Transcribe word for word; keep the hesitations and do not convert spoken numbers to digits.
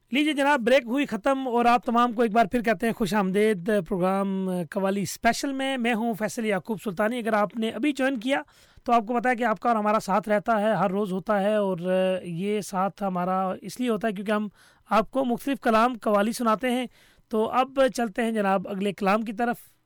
लीजिए जनाब, ब्रेक हुई ख़त्म और आप तमाम को एक बार फिर कहते हैं खुश आमदेद प्रोग्राम कवाली स्पेशल में। मैं हूं फैसल याकूब सुल्तानी। अगर आपने अभी ज्वाइन किया तो आपको पता है कि आपका और हमारा साथ रहता है, हर रोज़ होता है। और ये साथ हमारा इसलिए होता है क्योंकि हम आपको मुख्तलिफ कलाम कवाली सुनाते हैं। तो अब चलते हैं जनाब अगले कलाम की तरफ।